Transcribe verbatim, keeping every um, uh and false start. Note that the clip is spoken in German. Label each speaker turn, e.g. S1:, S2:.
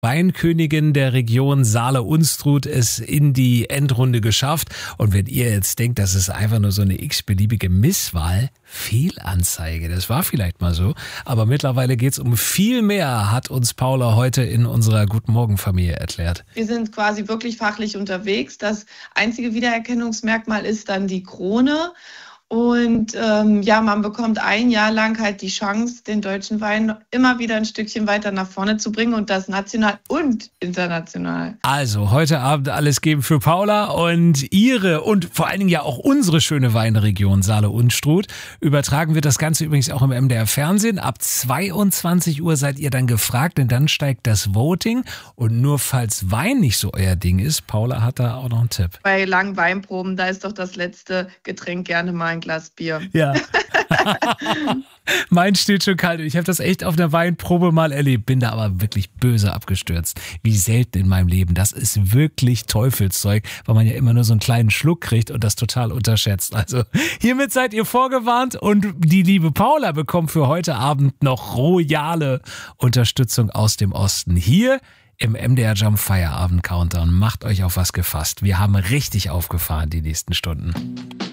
S1: Weinkönigin der Region Saale-Unstrut es in die Endrunde geschafft. Und wenn ihr jetzt denkt, das ist einfach nur so eine x-beliebige Misswahl, Fehlanzeige, das war vielleicht mal so. Aber mittlerweile geht's um viel mehr, hat uns Paula heute in unserer Guten Morgen-Familie erklärt.
S2: Wir sind quasi wirklich fachlich unterwegs. Das einzige Wiedererkennungsmerkmal ist dann die Krone. Und ähm, ja, man bekommt ein Jahr lang halt die Chance, den deutschen Wein immer wieder ein Stückchen weiter nach vorne zu bringen und das national und international.
S1: Also heute Abend alles geben für Paula und ihre und vor allen Dingen ja auch unsere schöne Weinregion Saale-Unstrut. Übertragen wird das Ganze übrigens auch im M D R Fernsehen. Ab zweiundzwanzig Uhr seid ihr dann gefragt, denn dann steigt das Voting. Und nur falls Wein nicht so euer Ding ist, Paula hat da auch noch einen Tipp.
S2: Bei langen Weinproben, da ist doch das letzte Getränk gerne mal ein Glas Bier.
S1: Ja. Mein steht schon kalt. Ich habe das echt auf einer Weinprobe mal erlebt, bin da aber wirklich böse abgestürzt. Wie selten in meinem Leben. Das ist wirklich Teufelszeug, weil man ja immer nur so einen kleinen Schluck kriegt und das total unterschätzt. Also hiermit seid ihr vorgewarnt und die liebe Paula bekommt für heute Abend noch royale Unterstützung aus dem Osten. Hier im M D R Jump Feierabend Countdown. Macht euch auf was gefasst. Wir haben richtig aufgefahren die nächsten Stunden.